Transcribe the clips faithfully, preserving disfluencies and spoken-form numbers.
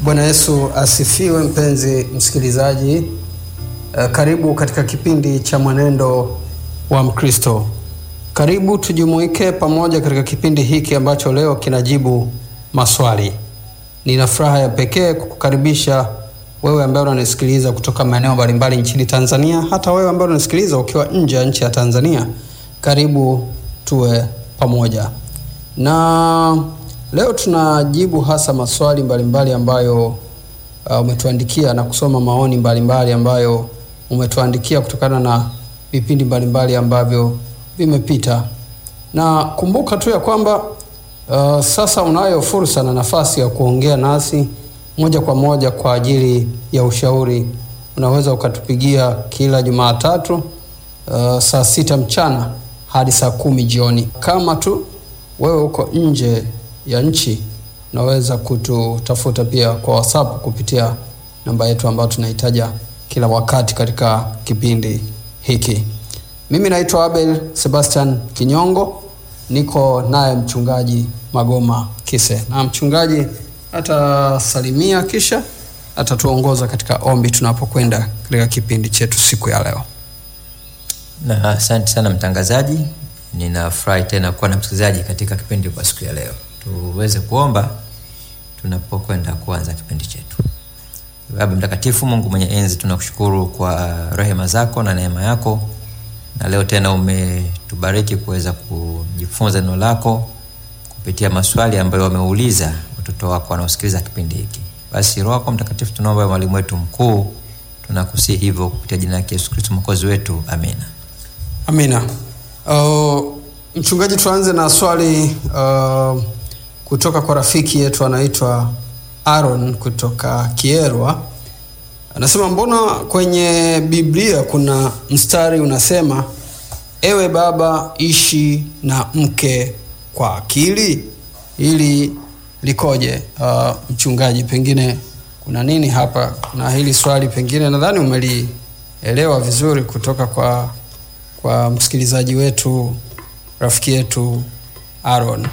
Bwana Yesu asifiwe. Mpenzi msikilizaji, uh, karibu katika kipindi cha Mwenendo wa Mkristo. Karibu tujumuike pamoja katika kipindi hiki ambacho leo kinajibu maswali. Nina furaha ya pekee kukukaribisha wewe ambaye unanisikiliza kutoka maeneo mbalimbali nchini Tanzania, hata wewe ambaye unanisikiliza ukiwa nje ya nchi ya Tanzania. Karibu tuwe pamoja. Na leo tunajibu hasa maswali mbalimbali ambayo uh, umetuandikia na kusoma maoni mbalimbali ambayo umetuandikia kutokana na vipindi mbalimbali ambavyo vimepita. Na kumbuka tu ya kwamba uh, sasa unayo fursa na nafasi ya kuongea nasi moja kwa moja kwa ajili ya ushauri. Unaweza ukatupigia kila Jumatatu uh, saa sita mchana hadi saa kumi jioni. Kama tu wewe uko nje ya nchi, unaweza kututafuta pia kwa WhatsApp kupitia namba yetu ambayo tunaitaja kila wakati katika kipindi hiki. Mimi naitwa Abel Sebastian Kinyongo, niko naye mchungaji Magoma Kise. Na mchungaji atasalimia kisha atatuongoza katika ombi tunapokwenda katika kipindi chetu siku ya leo. Na asante sana mtangazaji. Ninafurahi tena kuwa na msikilizaji katika kipindi kwa siku ya leo. Tuweze kuomba tunapokwenda kuanza kipindi chetu. Baba mtakatifu, Mungu mwenye enzi, tunakushukuru kwa rehema zako na neema yako. Na leo tena umetubariki kuweza kujifunza neno lako kupitia maswali ambayo wameuliza watoto wako wanaosikiliza kipindi hiki. Basi Roho yako Mtakatifu tunaomba mwalimu wetu mkuu, tunakusihi hivyo kupitia jina la Yesu Kristo Mwokozi wetu. Amina. Amina. Uh, mchungaji, tuanze na swali uh, kutoka kwa rafiki yetu anaitwa Aaron kutoka Kierwa. Anasema, mbona kwenye Biblia kuna mstari unasema ewe baba ishi na mke kwa akili? Ili likoje? Uh, mchungaji, pengine kuna nini hapa na hili swali? Pengine nadhani umelielewa vizuri kutoka kwa kwa msikilizaji wetu, rafiki yetu Aaron.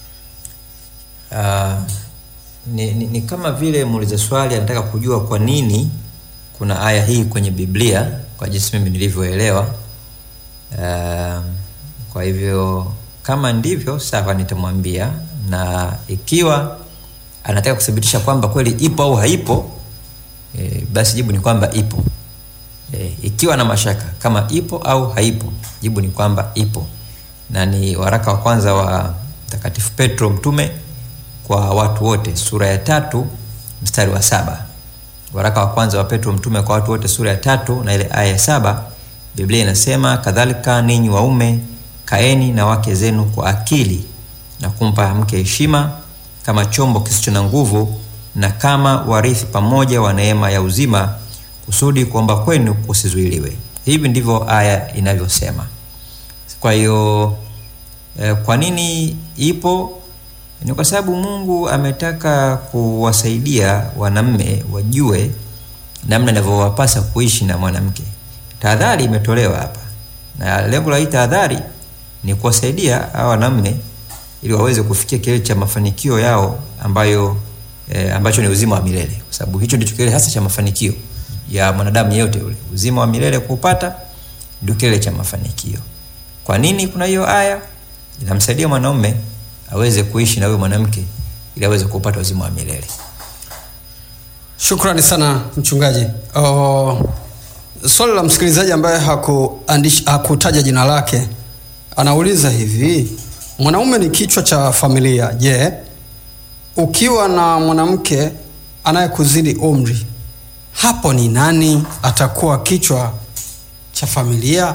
Uh, ni, ni, ni kama vile muuliza swali anataka kujua kwa nini kuna aya hii kwenye Biblia, kwa jinsi mimi nilivyoelewa. Uh, kwa hivyo kama ndivyo sawa, nitamwambia, na ikiwa anataka kuthibitisha kwamba kweli ipo au haipo, e, basi jibu ni kwamba ipo. E, ikiwa na mashaka kama ipo au haipo, jibu ni kwamba ipo. Na ni waraka wa kwanza wa Mtakatifu Petro mtume kwa watu wote, sura ya tatu mstari wa saba. Waraka wa kwanza wa Petro mtume kwa watu wote, sura ya tatu na ile aya ya saba, Biblia inasema, kadhalika ninyi waume kaeni na wake zenu kwa akili na kumpa mke heshima kama chombo kisicho na nguvu na kama warithi pamoja wa neema ya uzima, kusudi kuomba kwenu kusizuiliwe. Hivi ndivyo aya inavyosema. Kwa hiyo eh, kwa nini ipo? Ni kwa sababu Mungu ametaka kuwasaidia wanaume wajue namna inavyowapasa kuishi na mwanamke. Tahadhari imetolewa hapa. Na lengo la hii tahadhari ni kuwasaidia hao wanaume ili waweze kufikia kilele cha mafanikio yao ambayo eh, ambacho ni uzima wa milele. Kwa sababu hicho ndicho kilele hasa cha mafanikio ya mwanadamu yeyote yule. Uzima wa milele kupata ndio kilele cha mafanikio. Kwa nini kuna hiyo aya? Inamsaidia mwanaume aweze kuishi na huyo mwanamke ili aweze kupata uzima wa milele. Shukrani sana mchungaji. Uh, swali la msikilizaji ambaye hakuandisha hakutaja jina lake, anauliza hivi: mwanaume ni kichwa cha familia. Je, ukiwa na mwanamke anayekuzidi umri, hapo ni nani atakuwa kichwa cha familia?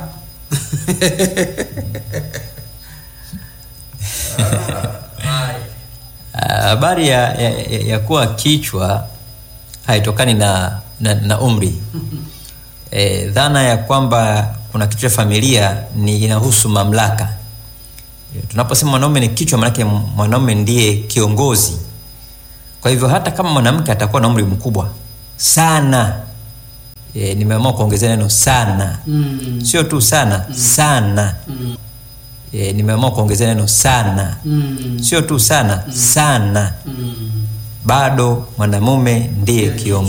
Habari ya, ya, ya, ya kuwa kichwa haitokani na, na, na umri. E, dhana ya kwamba kuna kichwa cha familia ni inahusu mamlaka. E, tunaposema mwanaume ni kichwa, maana yake mwanaume ndiye kiongozi. Kwa hivyo hata kama mwanamke atakuwa na umri mkubwa sana, e, nimeamua kuongezea neno sana. Mm. Sio tu sana, mm. sana. Mm. E, nimeamua kuongezea neno sana. Mm. Sio tu sana, mm. sana. Mm. bado mwanamume ndiye kiongozi.